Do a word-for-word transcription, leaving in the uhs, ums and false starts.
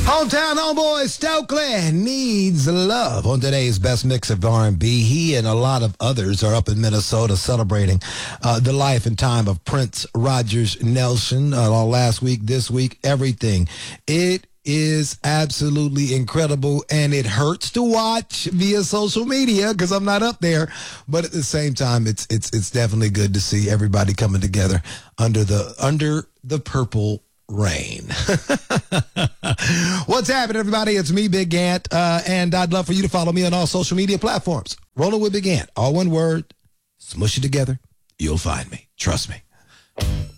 Hometown homeboy Stokely needs love on today's best mix of R and B. He and a lot of others are up in Minnesota celebrating uh, the life and time of Prince Rogers Nelson. Uh, last week, this week, everything. It is absolutely incredible, and it hurts to watch via social media because I'm not up there. But at the same time, it's it's it's definitely good to see everybody coming together under the under the purple rain. What's happening, everybody? It's me, Big Ant, uh, and I'd love for you to follow me on all social media platforms. Rolling with Big Ant, all one word, smush it together, you'll find me. Trust me.